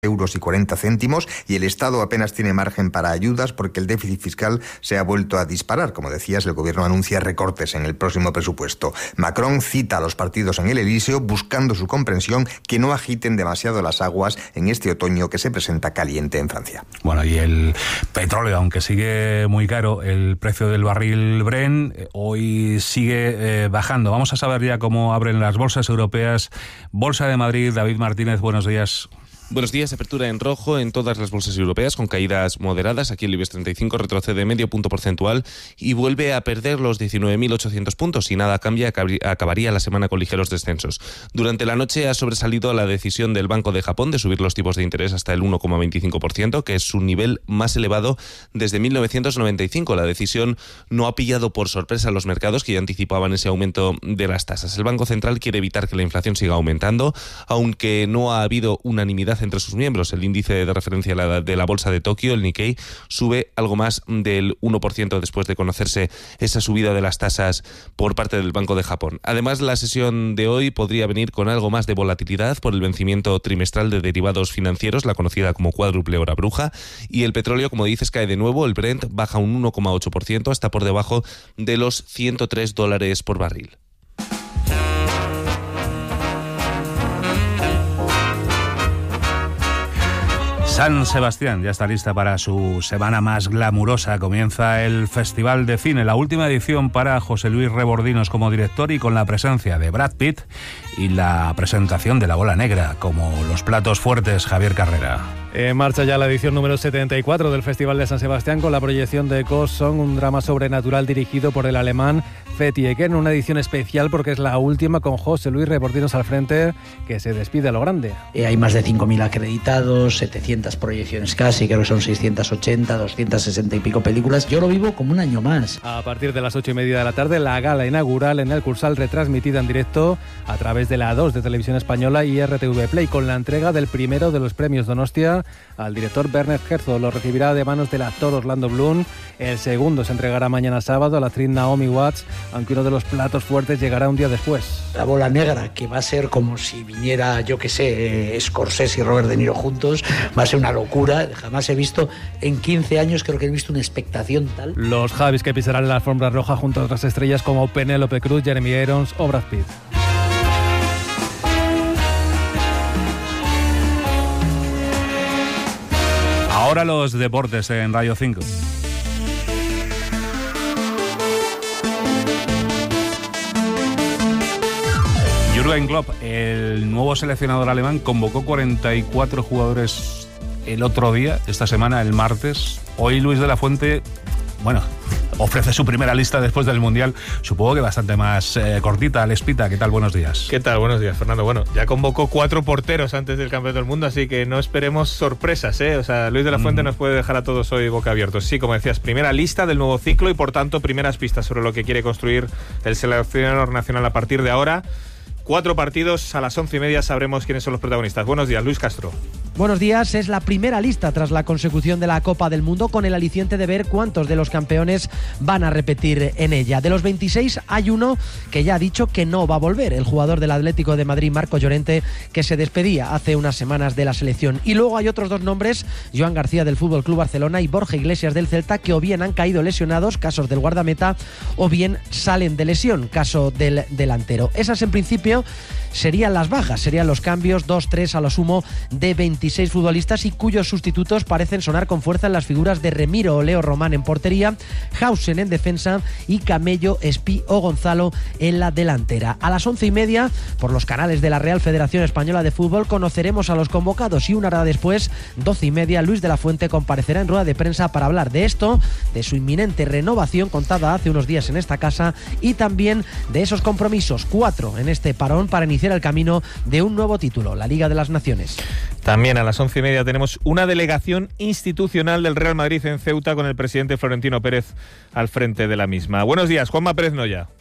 euros y 40 céntimos, y el Estado apenas tiene margen para ayudas porque el déficit fiscal se ha vuelto a disparar. Como decías, el gobierno anuncia recortes en el próximo presupuesto. Macron cita a los partidos en el Elíseo buscando su comprensión, que no agiten demasiado las aguas en este otoño que se presenta caliente en Francia. Bueno, y el petróleo, aunque sigue muy caro, el precio del barril Brent hoy sigue bajando. Vamos a saber ya cómo abren las bolsas europeas. Bolsa de Madrid, David Martínez, buenos días. Buenos días. Apertura en rojo en todas las bolsas europeas con caídas moderadas. Aquí el IBEX 35 retrocede medio punto porcentual y vuelve a perder los 19.800 puntos. Si nada cambia, acabaría la semana con ligeros descensos. Durante la noche ha sobresalido la decisión del Banco de Japón de subir los tipos de interés hasta el 1,25%, que es su nivel más elevado desde 1995. La decisión no ha pillado por sorpresa a los mercados, que ya anticipaban ese aumento de las tasas. El Banco Central quiere evitar que la inflación siga aumentando, aunque no ha habido unanimidad entre sus miembros. El índice de referencia de la bolsa de Tokio, el Nikkei, sube algo más del 1% después de conocerse esa subida de las tasas por parte del Banco de Japón. Además, la sesión de hoy podría venir con algo más de volatilidad por el vencimiento trimestral de derivados financieros, la conocida como cuádruple hora bruja, y el petróleo, como dices, cae de nuevo. El Brent baja un 1,8%, hasta por debajo de los $103 por barril. San Sebastián ya está lista para su semana más glamurosa. Comienza el Festival de Cine, la última edición para José Luis Rebordinos como director y con la presencia de Brad Pitt y la presentación de La Bola Negra como los platos fuertes. Javier Carrera. En marcha ya la edición número 74 del Festival de San Sebastián con la proyección de Ghost Song, un drama sobrenatural dirigido por el alemán Fatih Akin, una edición especial porque es la última con José Luis Rebordinos al frente, que se despide a lo grande. Hay más de 5.000 acreditados, 700 proyecciones casi, creo que son 680, 260 y pico películas. Yo lo vivo como un año más. A partir de las 8:30 de la tarde, la gala inaugural en el Cursal, retransmitida en directo a través de la A2 de Televisión Española y RTV Play, con la entrega del primero de los premios Donostia al director Werner Herzog. Lo recibirá de manos del actor Orlando Bloom. El segundo se entregará mañana sábado a la actriz Naomi Watts, aunque uno de los platos fuertes llegará un día después. La Bola Negra, que va a ser como si viniera, yo que sé, Scorsese y Robert De Niro juntos, va a ser una locura. Jamás he visto, en 15 años creo que he visto una expectación tal. Los Javis que pisarán la alfombra roja junto a otras estrellas como Penélope Cruz, Jeremy Irons o Brad Pitt. Ahora los deportes en Radio 5. Jürgen Klopp, el nuevo seleccionador alemán, convocó 44 jugadores el otro día, esta semana, el martes. Hoy Luis de la Fuente, ofrece su primera lista después del Mundial, supongo que bastante más cortita. Lespita, ¿qué tal? Buenos días. ¿Qué tal? Buenos días, Fernando. Bueno, ya convocó 4 porteros antes del Campeonato del Mundo, así que no esperemos sorpresas, ¿eh? O sea, Luis de la Fuente nos puede dejar a todos hoy boca abiertos. Sí, como decías, primera lista del nuevo ciclo y, por tanto, primeras pistas sobre lo que quiere construir el seleccionador nacional a partir de ahora. 4 partidos, a las 11:30 sabremos quiénes son los protagonistas. Buenos días, Luis Castro. Buenos días, es la primera lista tras la consecución de la Copa del Mundo, con el aliciente de ver cuántos de los campeones van a repetir en ella. De los 26 hay uno que ya ha dicho que no va a volver, el jugador del Atlético de Madrid, Marco Llorente, que se despedía hace unas semanas de la selección. Y luego hay otros 2 nombres, Joan García del FC Barcelona y Borja Iglesias del Celta, que o bien han caído lesionados, casos del guardameta, o bien salen de lesión, caso del delantero. Esas en principio serían las bajas, serían los cambios, 2-3 a lo sumo de 26 futbolistas, y cuyos sustitutos parecen sonar con fuerza en las figuras de Remiro o Leo Román en portería, Hausen en defensa y Camello, Espí o Gonzalo en la delantera. A las 11:30, por los canales de la Real Federación Española de Fútbol, conoceremos a los convocados, y una hora después, 12:30, Luis de la Fuente comparecerá en rueda de prensa para hablar de esto, de su inminente renovación contada hace unos días en esta casa, y también de esos compromisos, 4 en este parón, para iniciar el camino de un nuevo título, la Liga de las Naciones. También a las 11:30 tenemos una delegación institucional del Real Madrid en Ceuta, con el presidente Florentino Pérez al frente de la misma. Buenos días, Juanma Pérez Noya.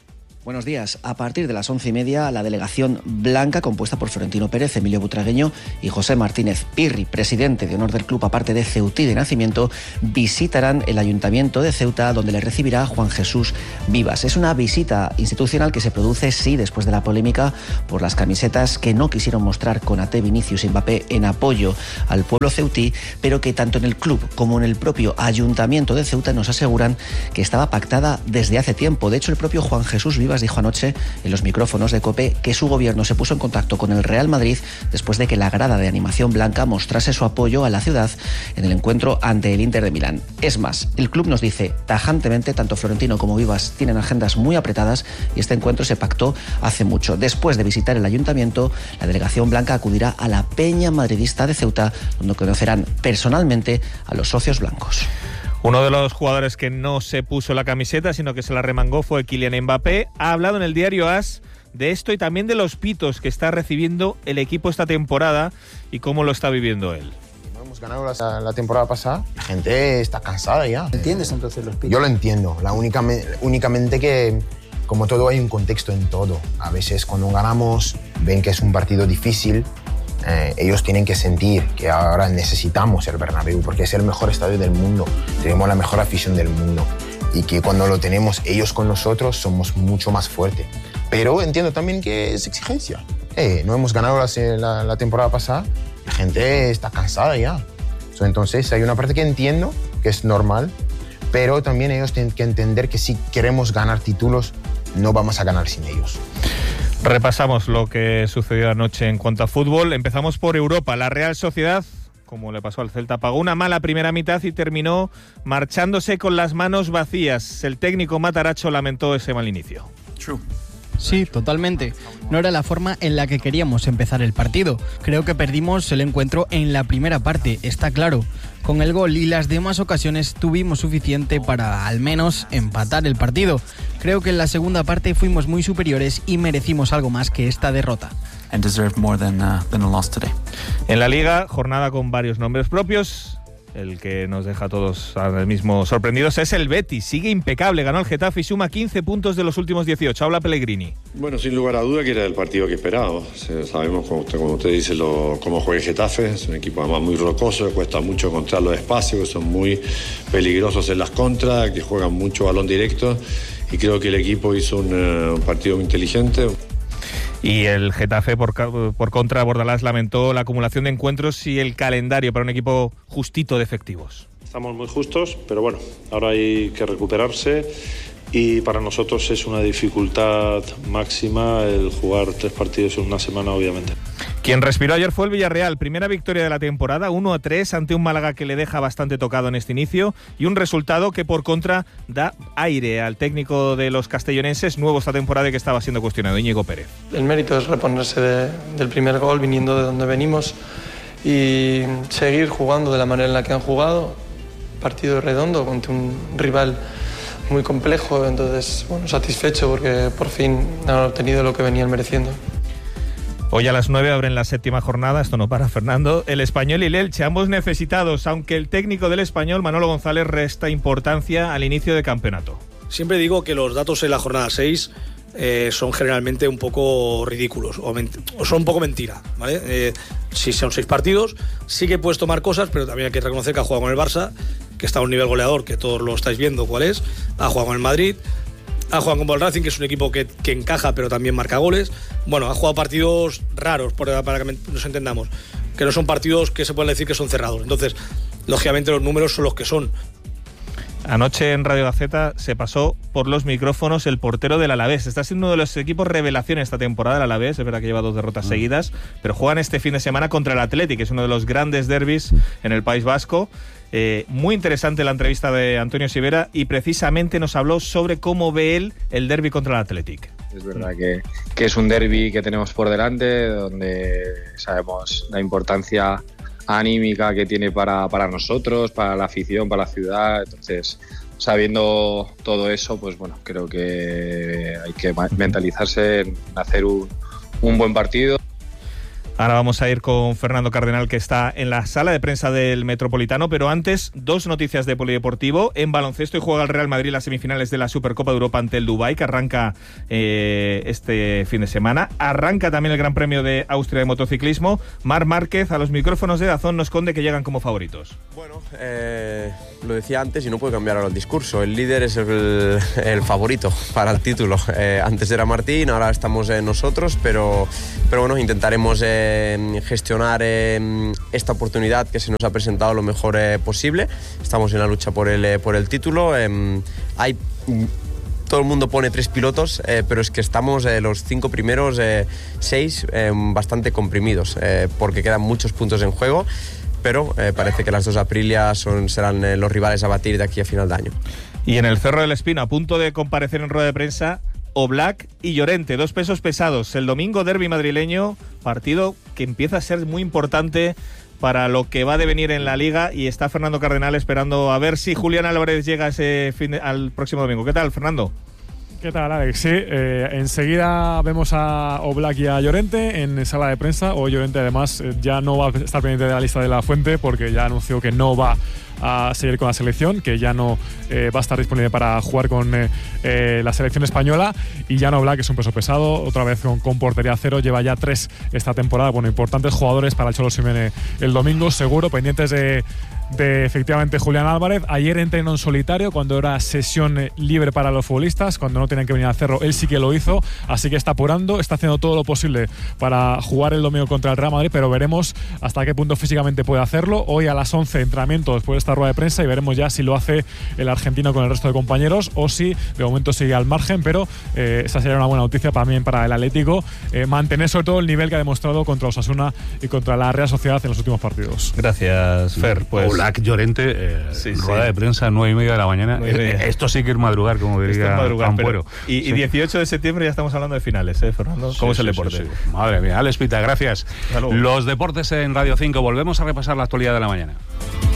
Buenos días. A partir de las 11:30, la delegación blanca, compuesta por Florentino Pérez, Emilio Butragueño y José Martínez Pirri, presidente de honor del club, aparte de ceutí de nacimiento, visitarán el Ayuntamiento de Ceuta, donde le recibirá Juan Jesús Vivas. Es una visita institucional que se produce, sí, después de la polémica por las camisetas que no quisieron mostrar Konaté, Vinicius y Mbappé en apoyo al pueblo ceutí, pero que tanto en el club como en el propio Ayuntamiento de Ceuta nos aseguran que estaba pactada desde hace tiempo. De hecho, el propio Juan Jesús Vivas dijo anoche en los micrófonos de COPE que su gobierno se puso en contacto con el Real Madrid después de que la grada de animación blanca mostrase su apoyo a la ciudad en el encuentro ante el Inter de Milán. Es más, el club nos dice tajantemente, tanto Florentino como Vivas tienen agendas muy apretadas y este encuentro se pactó hace mucho. Después de visitar el ayuntamiento, la delegación blanca acudirá a la Peña Madridista de Ceuta, donde conocerán personalmente a los socios blancos. Uno de los jugadores que no se puso la camiseta, sino que se la remangó, fue Kylian Mbappé. Ha hablado en el diario AS de esto y también de los pitos que está recibiendo el equipo esta temporada y cómo lo está viviendo él. Hemos ganado la temporada pasada. La gente está cansada ya. ¿Entiendes entonces los pitos? Yo lo entiendo. Únicamente que, como todo, hay un contexto en todo. A veces cuando ganamos, ven que es un partido difícil. Ellos tienen que sentir que ahora necesitamos el Bernabéu porque es el mejor estadio del mundo, tenemos la mejor afición del mundo y que cuando lo tenemos ellos con nosotros somos mucho más fuertes. Pero entiendo también que es exigencia. No hemos ganado la temporada pasada, la gente está cansada ya. Entonces hay una parte que entiendo, que es normal, pero también ellos tienen que entender que si queremos ganar títulos no vamos a ganar sin ellos. Repasamos lo que sucedió anoche en cuanto a fútbol. Empezamos por Europa. La Real Sociedad, como le pasó al Celta, pagó una mala primera mitad y terminó marchándose con las manos vacías. El técnico Mataracho lamentó ese mal inicio. Sí, totalmente. No era la forma en la que queríamos empezar el partido. Creo que perdimos el encuentro en la primera parte, está claro. Con el gol y las demás ocasiones tuvimos suficiente para al menos empatar el partido. Creo que en la segunda parte fuimos muy superiores y merecimos algo más que esta derrota. En la Liga, jornada con varios nombres propios. El que nos deja a todos ahora mismo sorprendidos es el Betis. Sigue impecable, ganó el Getafe y suma 15 puntos de los últimos 18. Habla Pellegrini. Bueno, sin lugar a duda que era el partido que esperábamos. Sabemos, como usted dice, cómo juega el Getafe. Es un equipo además muy rocoso, cuesta mucho encontrar los espacios, que son muy peligrosos en las contras, que juegan mucho balón directo. Y creo que el equipo hizo un partido muy inteligente. Y el Getafe, por contra, Bordalás lamentó la acumulación de encuentros y el calendario para un equipo justito de efectivos. Estamos muy justos, pero bueno, ahora hay que recuperarse y para nosotros es una dificultad máxima el jugar 3 partidos en una semana, obviamente. Quien respiró ayer fue el Villarreal, primera victoria de la temporada, 1-3 ante un Málaga que le deja bastante tocado en este inicio y un resultado que por contra da aire al técnico de los castellonenses, nuevo esta temporada y que estaba siendo cuestionado, Íñigo Pérez. El mérito es reponerse del primer gol viniendo de donde venimos y seguir jugando de la manera en la que han jugado, partido redondo contra un rival muy complejo, entonces bueno, satisfecho porque por fin han obtenido lo que venían mereciendo. Hoy a las 9 abren la 7ª jornada, esto no para Fernando, el Español y el Elche, ambos necesitados, aunque el técnico del Español, Manolo González, resta importancia al inicio de campeonato. Siempre digo que los datos en la jornada 6 son generalmente un poco ridículos o son un poco mentira, ¿vale? Si son 6 partidos, sí que puedes tomar cosas, pero también hay que reconocer que ha jugado con el Barça, que está a un nivel goleador, que todos lo estáis viendo cuál es, ha jugado con el Madrid, ha jugado con el Racing, que es un equipo que encaja pero también marca goles. Bueno, ha jugado partidos raros, para que nos entendamos, que no son partidos que se pueden decir que son cerrados. Entonces, lógicamente los números son los que son. Anoche en Radio Gaceta se pasó por los micrófonos el portero del Alavés. Está siendo uno de los equipos revelación esta temporada el Alavés. Es verdad que lleva 2 derrotas seguidas, pero juegan este fin de semana contra el Athletic, que es uno de los grandes derbis en el País Vasco. Muy interesante la entrevista de Antonio Sivera y precisamente nos habló sobre cómo ve él el derbi contra el Athletic. Es verdad que es un derbi que tenemos por delante, donde sabemos la importancia anímica que tiene para nosotros, para la afición, para la ciudad. Entonces, sabiendo todo eso, pues bueno, creo que hay que mentalizarse en hacer un buen partido. Ahora vamos a ir con Fernando Cardenal, que está en la sala de prensa del Metropolitano, pero antes, 2 noticias de polideportivo. En baloncesto, y juega el Real Madrid las semifinales de la Supercopa de Europa ante el Dubái, que arranca este fin de semana. Arranca también el Gran Premio de Austria de motociclismo. Marc Márquez, a los micrófonos de DAZN, nos conde que llegan como favoritos. Bueno, lo decía antes y no puedo cambiar ahora el discurso. El líder es el favorito para el título. Antes era Martín, ahora estamos nosotros, pero bueno, intentaremos gestionar esta oportunidad que se nos ha presentado lo mejor posible. Estamos en la lucha por el título. Todo el mundo pone 3 pilotos, pero es que estamos los 5 primeros, 6, bastante comprimidos, porque quedan muchos puntos en juego, pero parece que las 2 Aprilia serán los rivales a batir de aquí a final de año. Y en el Cerro del Espino, a punto de comparecer en rueda de prensa, Oblak y Llorente, 2 pesos pesados. El domingo, derbi madrileño, partido que empieza a ser muy importante para lo que va a devenir en la Liga, y está Fernando Cardenal esperando a ver si Julián Álvarez llega al próximo domingo. ¿Qué tal, Fernando? ¿Qué tal, Alex? Sí, enseguida vemos a Oblak y a Llorente en sala de prensa. Hoy Llorente además ya no va a estar pendiente de la lista de la Fuente, porque ya anunció que no va a seguir con la selección, que ya no va a estar disponible para jugar con la selección española. Y Jan Oblak es un peso pesado, otra vez con portería cero, lleva ya 3 esta temporada. Bueno, importantes jugadores para el Cholo Simeone el domingo, seguro, pendientes de efectivamente Julián Álvarez. Ayer entrenó en solitario cuando era sesión libre para los futbolistas, cuando no tenían que venir al Cerro, él sí que lo hizo, así que está apurando, está haciendo todo lo posible para jugar el domingo contra el Real Madrid, pero veremos hasta qué punto físicamente puede hacerlo. Hoy a las 11 entrenamiento después de esta rueda de prensa, y veremos ya si lo hace el argentino con el resto de compañeros o si de momento sigue al margen, pero esa sería una buena noticia también para el Atlético, mantener sobre todo el nivel que ha demostrado contra Osasuna y contra la Real Sociedad en los últimos partidos. Gracias, Fer. Pues Oblak, Llorente, rueda de prensa 9:30 de la mañana. Esto sí que es madrugar, como diría Ampuero. Y 18 de septiembre ya estamos hablando de finales, Fernando. ¿Cómo es el deporte? Sí. Madre mía, Alex Pita, gracias. Los deportes en Radio 5. Volvemos a repasar la actualidad de la mañana.